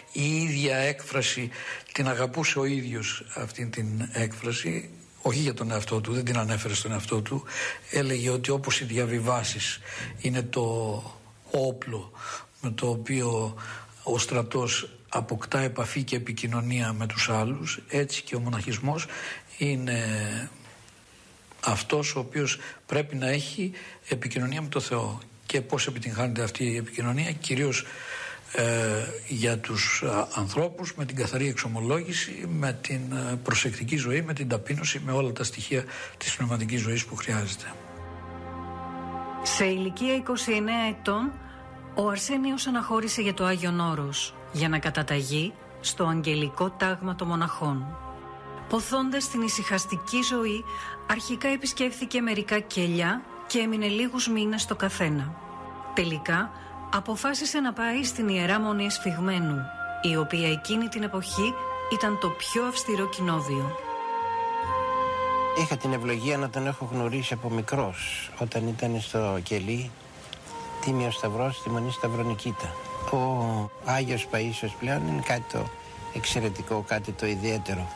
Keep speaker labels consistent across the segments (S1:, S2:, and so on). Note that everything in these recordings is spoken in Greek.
S1: η ίδια έκφραση την αγαπούσε ο ίδιος αυτή την έκφραση, όχι για τον εαυτό του, δεν την ανέφερε στον εαυτό του. Έλεγε ότι όπως οι διαβιβάσεις είναι το όπλο με το οποίο ο στρατός αποκτά επαφή και επικοινωνία με τους άλλους, έτσι και ο μοναχισμός είναι αυτός ο οποίος πρέπει να έχει επικοινωνία με το Θεό. Και πώς επιτυγχάνεται αυτή η επικοινωνία? Κυρίως για τους ανθρώπους, με την καθαρή εξομολόγηση, με την προσεκτική ζωή, με την ταπείνωση, με όλα τα στοιχεία της πνευματικής ζωής που χρειάζεται.
S2: Σε ηλικία 29 ετών ο Αρσένιος αναχώρησε για το Άγιον Όρος για να καταταγεί στο Αγγελικό Τάγμα των Μοναχών. Ποθώντας την ησυχαστική ζωή, αρχικά επισκέφθηκε μερικά κελιά και έμεινε λίγους μήνες στο καθένα. Τελικά αποφάσισε να πάει στην Ιερά Μονή Εσφυγμένου, η οποία εκείνη την εποχή ήταν το πιο αυστηρό κοινόβιο.
S3: Είχα την ευλογία να τον έχω γνωρίσει από μικρός, όταν ήταν στο κελί Τίμιος Σταυρός στη Μονή Σταυρονικήτα. Ο Άγιος Παΐσιος πλέον είναι κάτι το εξαιρετικό, κάτι το ιδιαίτερο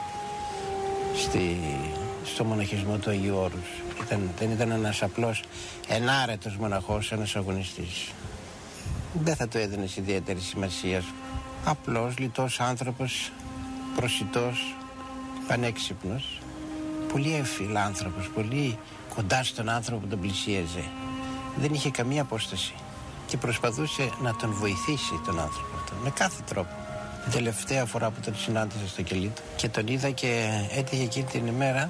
S3: στο μοναχισμό του Αγίου Όρους. Δεν ήταν ένας απλός ενάρετος μοναχός, ένας αγωνιστής. Δεν θα το έδινες ιδιαίτερη σημασία. Απλός, λιτός άνθρωπος, προσιτός, πανέξυπνος, πολύ ευφυλάνθρωπος, πολύ κοντά στον άνθρωπο που τον πλησίαζε. Δεν είχε καμία απόσταση και προσπαθούσε να τον βοηθήσει τον άνθρωπο αυτό με κάθε τρόπο. Την τελευταία φορά που τον συνάντησα στο κελί του και τον είδα και έτυχε εκείνη την ημέρα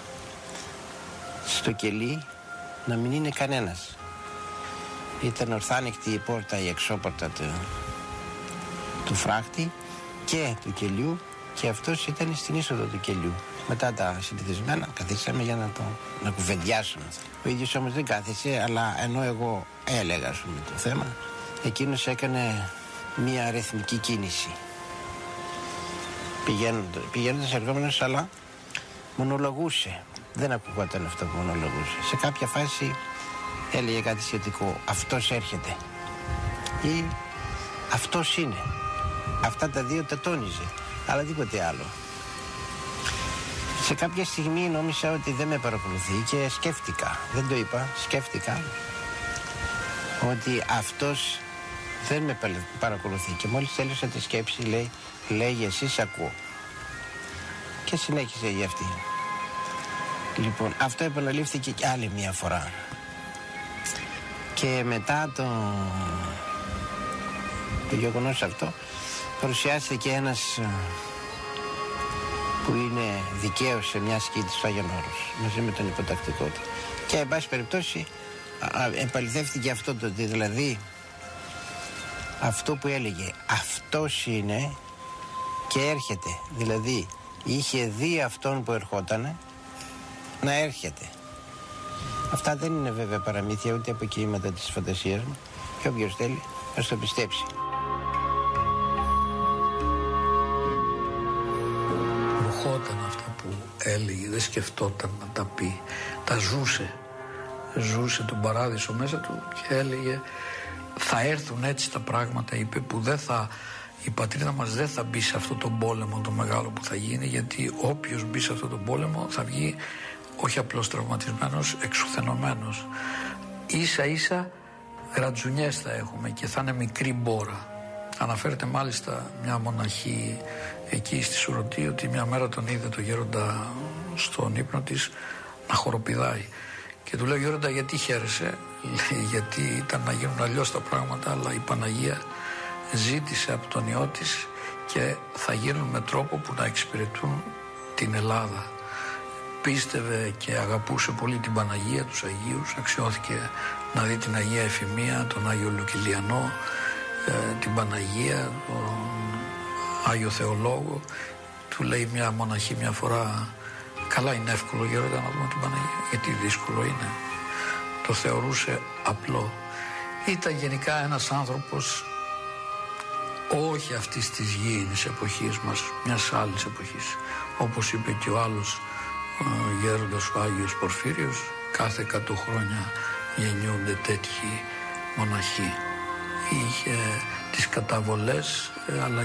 S3: στο κελί να μην είναι κανένας. Ήταν ορθάνικτη η πόρτα, η εξώπορτα του φράχτη και του κελιού και αυτός ήταν στην είσοδο του κελιού. Μετά τα συνηθισμένα καθίσαμε για να κουβεντιάσουμε. Ο ίδιος όμως δεν κάθισε, αλλά ενώ εγώ έλεγα το θέμα, εκείνος έκανε μια ρυθμική κίνηση. Πηγαίνοντας εργόμενος, αλλά μονολογούσε. Δεν ακουγόταν αυτό που μονολογούσε. Σε κάποια φάση έλεγε κάτι σχετικό. Αυτός έρχεται. Ή αυτός είναι. Αυτά τα δύο τα τόνιζε. Αλλά τίποτε άλλο. Σε κάποια στιγμή νόμισα ότι δεν με παρακολουθεί και σκέφτηκα. Δεν το είπα. Σκέφτηκα ότι αυτός δεν με παρακολουθεί. Και μόλις τέλειωσα τη σκέψη λέει εσύ σ' ακούω. Και συνέχισε για αυτή. Λοιπόν, αυτό επαναλήφθηκε και άλλη μια φορά. Και μετά το γεγονός αυτό παρουσιάστηκε ένας που είναι δικαίος σε μια σκήτη στο Άγιον Όρος μαζί με τον υποτακτικό του. Και εν πάση περιπτώσει επαληθεύτηκε αυτό το ότι δηλαδή αυτό που έλεγε αυτός είναι και έρχεται, δηλαδή είχε δει αυτόν που ερχότανε να έρχεται. Αυτά δεν είναι βέβαια παραμύθια ούτε αποκοίηματα της φαντασίας μου και όποιος θέλει ας το πιστέψει.
S1: Ροχόταν αυτά που έλεγε, δεν σκεφτόταν να τα πει, τα ζούσε τον παράδεισο μέσα του και έλεγε θα έρθουν έτσι τα πράγματα, είπε, που η πατρίδα μας δεν θα μπει σε αυτό τον πόλεμο το μεγάλο που θα γίνει, γιατί όποιος μπει σε αυτό τον πόλεμο θα βγει όχι απλώς τραυματισμένος, εξουθενωμένος. Ίσα ίσα γρατζουνιές θα έχουμε και θα είναι μικρή μπόρα. Αναφέρεται μάλιστα μια μοναχή εκεί στη Σουρωτή ότι μια μέρα τον είδε το γέροντα στον ύπνο της να χοροπηδάει και του λέει γέροντα γιατί χαίρεσαι? Λέει γιατί ήταν να γίνουν αλλιώς τα πράγματα, αλλά η Παναγία ζήτησε από τον Υιό της και θα γίνουν με τρόπο που να εξυπηρετούν την Ελλάδα. Πίστευε και αγαπούσε πολύ την Παναγία, τους Αγίους, αξιώθηκε να δει την Αγία Εφημία, τον Άγιο Λουκυλιανό, την Παναγία, τον Άγιο Θεολόγο. Του λέει μια μοναχή μια φορά, καλά είναι εύκολο γέροντα να δούμε την Παναγία, γιατί δύσκολο είναι. Το θεωρούσε απλό. Ήταν γενικά ένας άνθρωπος όχι αυτής της γήινης εποχής μας, μιας άλλης εποχής. Όπως είπε και ο άλλος γέροντας ο Άγιος Πορφύριος, κάθε 100 χρόνια γεννιούνται τέτοιοι μοναχοί. Είχε τις καταβολές αλλά